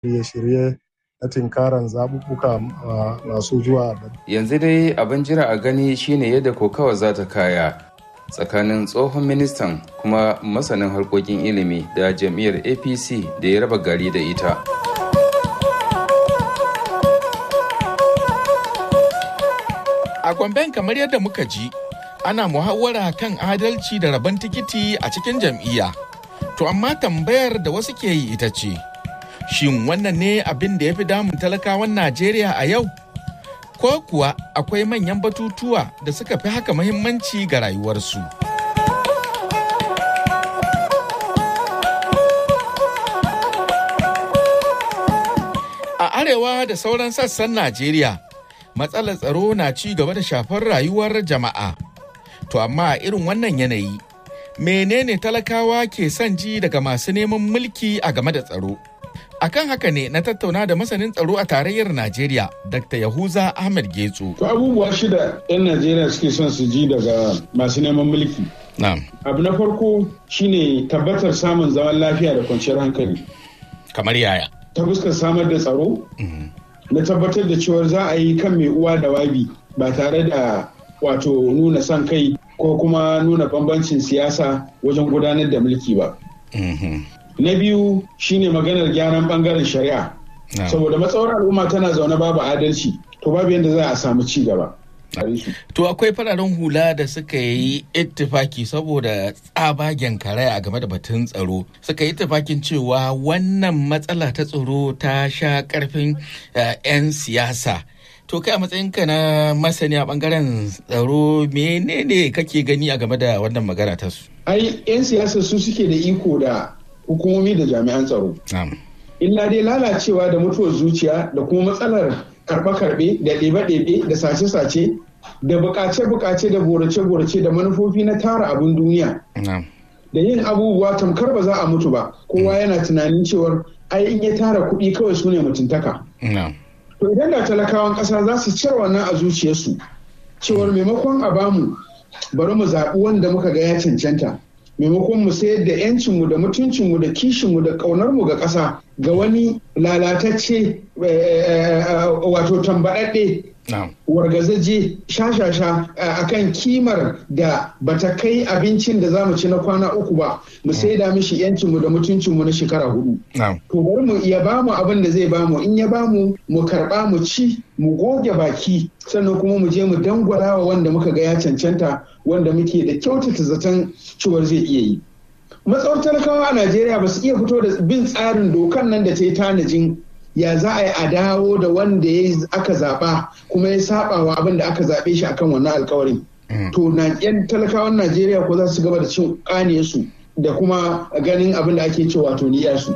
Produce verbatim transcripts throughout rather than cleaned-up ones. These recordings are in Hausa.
shirye-shirye na tinkaran zaɓuɓɓuka masu zuwa. Yanzu dai abin jira a gani shine yadda kokawa za ta kaya tsakanin tsohon ministan kuma masanin harkokin ilimi da jam'iyyar A P C da ya raba gari da ita. A Gomben kamar yadda muka ji, ana muhawara kan adalci da rabon tikiti a cikin jam'iyya. To amma tambayar da wasu ke yi ita ce, shin wannan ne abin da ya fi damun talakawan Najeriya a yau? Ko kuwa akwai manyan batutuwa da suka fi haka muhimmanci ga rayuwarsu? A arewa da sauran sassan Najeriya, matsalar tsaro na ci gaba da shafar rayuwar jama'a. To amma a irin wannan yanayi, menene talakawa ke son ji daga masu neman mulki a game da tsaro? Akan haka ne na tattauna da masanin tsaro a tarayyar Najeriya, Dakta Yahuza Ahmed Getso. To abubuwa shida 'yan Najeriya suke son su ji daga masu neman mulki. Na'am. Abu na farko shine tabbatar samun zaman lafiya da kwanciyar hankali. Kamar yaya? Ta fuskar samar da tsaro, na tabbatar da cewa za a yi kan mai uwa da wabi ba tare da wato nuna son kai ko kuma nuna bambancin siyasa wajen gudanar da mulki ba. Na biyu shine maganar gyaran bangaren shari'a. Saboda matsawar al'umma tana zaune babu adalci, to babu yadda za a samu ci gaba. To akwai fararen hula da suka yi ittifaki saboda tsabagen karaya a game da batun tsaro. Suka yi ittifakin cewa wannan matsala ta tsaro ta sha karfin 'yan siyasa. To kai a matsayinka na masani a bangaren tsaro menene kake gani a game da wannan magana ta su? Ai 'yan siyasa su suke da iko da hukumomi da jami'an tsaro. Illa dai lalacewa da mutuwar zuciya da kuma matsalar karɓe-karɓe da ɗebe-ɗebe da sace-sace da buƙace-buƙace da borace-borace da manufofi na tara abin duniya. Da yin abubuwa tamkar ba za a mutu ba. Kowa yana tunanin cewar ai in ya tara kuɗi kawai su ne mutuntaka. To idan da talakawan ƙasa za su cire wannan a zuciyarsu cewar maimakon a bamu bari mu zaɓi wanda muka ga ya cancanta. Maimakon mu sayar da 'yancinmu da mutuncinmu da kishinmu da ƙaunarmu ga ƙasa ga wani lalatacce wato tambaɗaɗɗe wargazaje shashasha a kan kimar da bata kai abincin da za mu ci na kwana uku ba mu sai da mishi 'yancinmu da mutuncinmu na shekara hudu. To bari mu iya bamu abin da zai bamu, in ya bamu mu karɓa mu ci mu goge baki sannan kuma mu je mu dangwala wa wanda muka ga ya cancanta wanda muke da kyautata zaton cewar zai iya yi. Matsawar talakawa a Najeriya ba su iya fito da bin tsarin dokan nan da ta yi tanajin ya za a yi a dawo da wanda ya aka zaɓa kuma ya saba wa abin da aka zaɓe shi akan wannan alkawarin. To na yan talakawan Najeriya ko za su gaba da cin ƙaniyarsu da kuma ganin abin da ake cewa to niyarsu.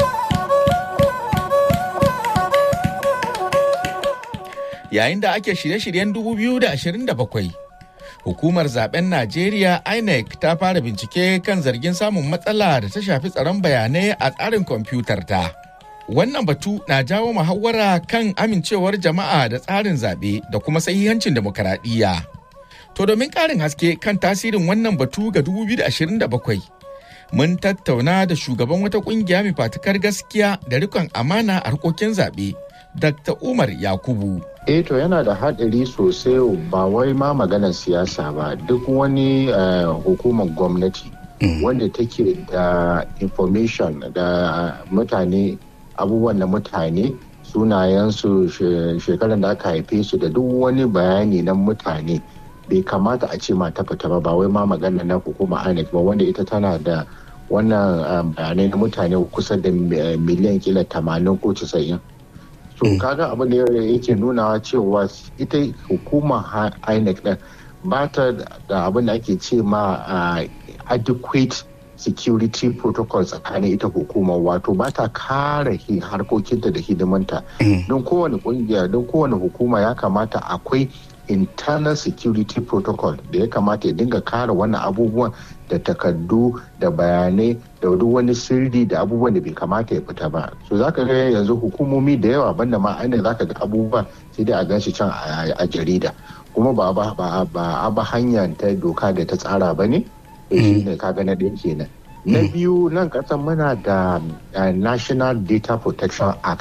Yayin da ake shirye-shiryen dubu biyu da ashirin da bakwai, hukumar zaben Najeriya I N E C ta fara bincike kan zargin samun matsala da ta shafi tsaron bayanai a tsarin kwamfutar ta. Wannan batu na jawo muhawara kan amincewar jama'a da tsarin zaɓe da kuma sahihancin demokaradiyya. To domin ƙarin haske kan tasirin wannan batu ga dubu biyu da ashirin da bakwai, mun tattauna da shugaban wata ƙungiya mai fatukar gaskiya da rikon amana a harkokin zaɓe, Dakta Umar Yakubu. Eh to yana da haɗari sosai ba wai ma maganar siyasa ba, duk wani uh, hukumar gwamnati mm. wanda take da information da mutane, abubuwan da mutane, sunayensu, shekarar da aka haife su da duk wani bayani na mutane bai kamata a ce ma ta fita ba, ba wai ma magana na hukumar I N E C ba wanda ita tana da wannan bayanai na mutane kusa da miliyan kila tamanin ko casa'in. To kaga abin da yake nunawa cewa ita hukumar I N E C din ba ta da abin da ake ce ma adequate security protocol tsakanin ita hukumar, wato ba ta kare harkokinta da hidimanta. Don kowane kungiya, don kowane hukuma ya kamata akwai internal security protocol da ya kamata ya dinga kare wannan abubuwan da takardu da bayanai da duk wani sirri da abubuwan da bai kamata ya fita ba. So zaka ga yanzu hukumomi da yawa banda ma ainihin zaka ga abubuwan sai dai a ganshi can a jarida kuma ba ba ba ba hanyar ta doka da ta tsara ba ne. Shi ne kaga na ɗaya kenan. Na biyu nan kasan muna da National Data Protection Act